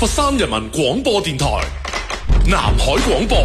佛山人民廣播電台，南海廣播。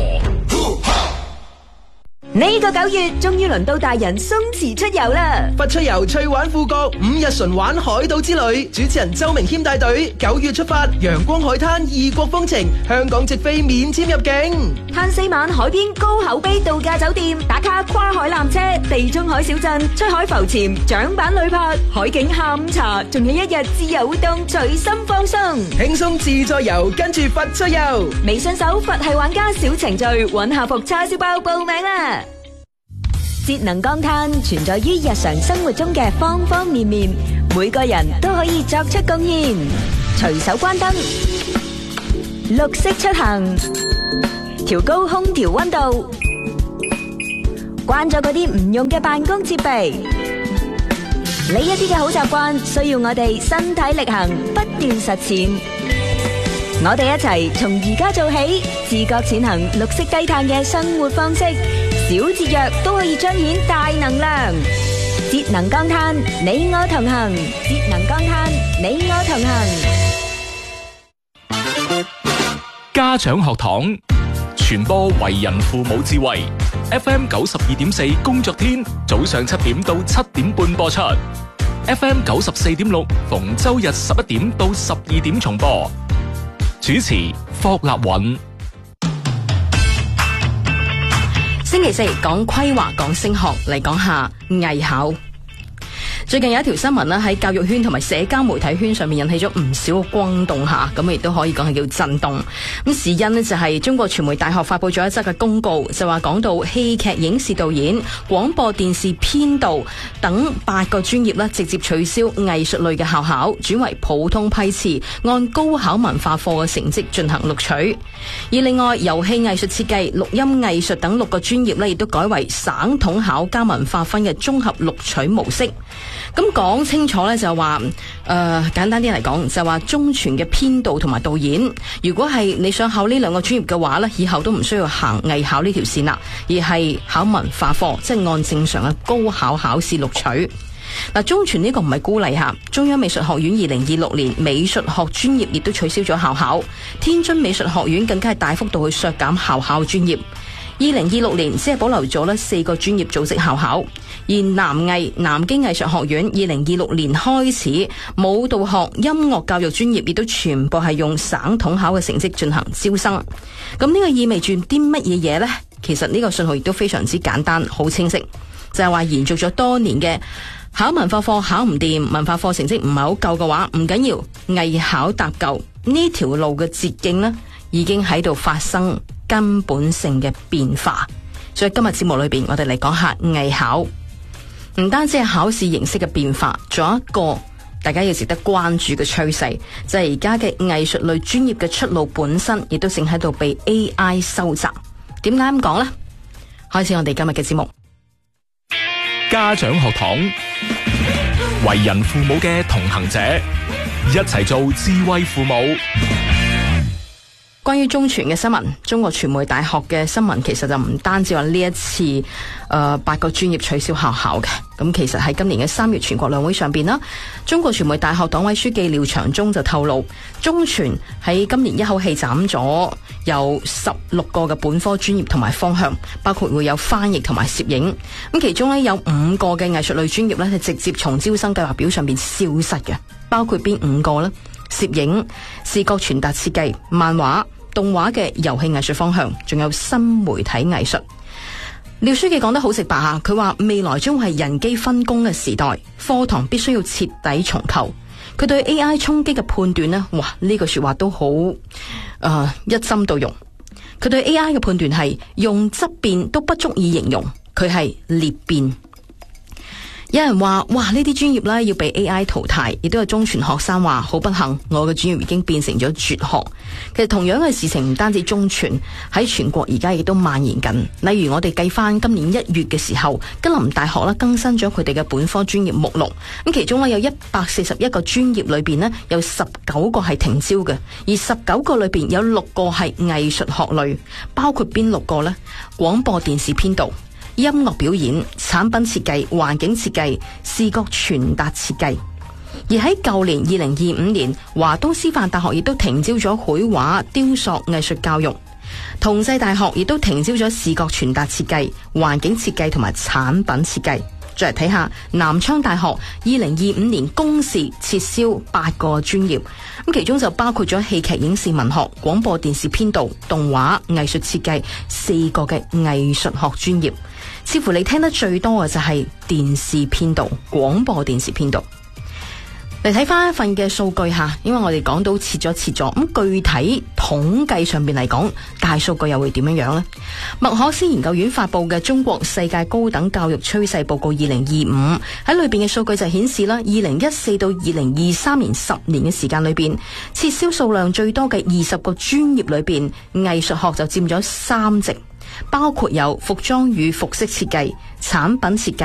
呢個9月終於輪到大人鬆弛出遊啦！ 佛出遊趣玩富國5日純玩海島之旅，主持人周明謙帶隊9月出發，陽光海灘異國風情，香港直飛免簽入境， 慳4晚海邊高口碑度假酒店，打卡跨海纜車、地中海小鎮、出海浮潛、槳板旅拍、海景下午茶，仲有1日自由活動，隨心放鬆， 輕鬆自在遊，跟住佛出遊。 微信搜佛系玩家小程序，揾下服叉燒包報名啦！節能降碳存在於日常生活中嘅方方面面，每個人都可以作出貢獻。隨手關燈，綠色出行，調高空調溫度，關咗嗰啲唔用嘅辦公設備。呢一啲嘅好習慣需要我哋身體力行，不斷實踐。我哋一齊從而家做起，自覺踐行綠色低碳嘅生活方式，小節約都可以彰顯大能量。節能降碳，你我同行；節能降碳，你我同行。家長學堂傳播為人父母智慧。FM 92.4工作天早上7點到7點半播出。FM 94.6逢周日11點到12點重播。主持霍立允。 星期四講規劃，講升學，嚟講下藝考。最近有一條新聞咧，喺教育圈同埋社交媒體圈上面引起咗唔少嘅轟動下，咁亦都可以講係叫震動。咁事因呢，就係中國傳媒大學發佈咗一則嘅公告，就話講到戲劇影視導演、廣播電視編導等8個專業咧，直接取消藝術類嘅校考，轉為普通批次，按高考文化課嘅成績進行錄取。而另外遊戲藝術設計、錄音藝術等6個專業咧，亦都改為省統考加文化分嘅綜合錄取模式。咁講清楚咧，就話簡單啲嚟講，就話中傳嘅編導同埋導演，如果係你想考呢2個專業嘅話咧，以後都唔需要行藝考呢條線啦，而係考文化課，即係按正常嘅高考考試錄取。嗱，中傳呢個唔係孤例下，中央美術學院2026年美術學專業亦都取消咗校考，天津美術學院更加係大幅度去削減校考專業。2026年只係保留咗4個專業組織校考，而南京藝術學院2026年開始，舞蹈學、音樂教育專業亦都全部係用省統考嘅成績進行招生。咁呢個意味住啲乜嘢嘢呢？其實呢個信號亦都非常之簡單，好清晰，就係話延續咗多年嘅考文化課考唔掂，文化課成績唔係好夠嘅話，唔緊要，藝考搭夠呢條路嘅捷徑呢，已經喺度發生根本性嘅變化。所以今日節目裏邊，我哋嚟講下藝考，唔單止係考試形式嘅變化，仲有一個大家要值得關注嘅趨勢，就係而家嘅藝術類專業嘅出路本身，亦都正喺度被 AI 收窄。點解咁講呢？開始我哋今日嘅節目。 家長學堂，為人父母嘅同行者，一齊做智慧父母。 關於中傳嘅新聞，中國傳媒大學嘅新聞，其實就唔單止話呢一次8個專業取消校考嘅。咁其實喺今年嘅3月全國兩會上邊啦，中國傳媒大學黨委書記廖長忠就透露，中傳喺今年一口氣斬咗有16個嘅本科專業同埋方向，包括會有翻譯同埋攝影。咁其中呢，有5個嘅藝術類專業呢係直接從招生計劃表上邊消失嘅，包括邊5個呢？攝影、視覺傳達設計、漫畫、動畫嘅遊戲藝術方向，仲有新媒體藝術。廖書記講得好直白啊，佢話未來將會係人機分工嘅時代，課堂必須要徹底重構。佢對 AI 衝擊嘅判斷呢，哇，呢句說話都好一針到用。佢對 AI 嘅判斷係用質變都不足以形容，佢係裂變。有人話哇，呢啲專業咧要被 AI 淘汰，亦都有中傳學生話好不幸，我嘅專業已經變成咗絕學。其實同樣嘅事情唔單止中傳，喺全國而家亦都蔓延緊。例如我哋計翻今年1月嘅時候，吉林大學更新咗佢哋嘅本科專業目錄，咁其中有141個專業裏邊有19個係停招嘅，而19個裏邊有6個係藝術學類，包括邊6個呢？廣播電視編導、音樂表演、產品設計、環境設計、視覺傳達設計。 而喺舊年2025年，華東師範大學亦都停招咗繪畫、雕塑藝術教育，同濟大學亦都停招咗視覺傳達設計、環境設計同埋產品設計。再嚟睇下南昌大學2025年公示撤銷8個專業，咁其中就包括咗戲劇影視文學、廣播電視編導、動畫、藝術設計4個嘅藝術學專業。似乎你聽得最多嘅就係電視編導、廣播電視編導。嚟睇翻一份嘅數據吓，因為我哋講到撤咗，咁具體統計上邊嚟講，大數據又會點樣樣呢？麥可思研究院發佈嘅《中國世界高等教育趨勢報告2025》喺裏邊嘅數據就顯示啦，2014到2023年10年嘅時間裏邊，撤銷數量最多嘅20個專業裏邊，藝術學就佔咗3席，包括有服裝與服飾設計、產品設計、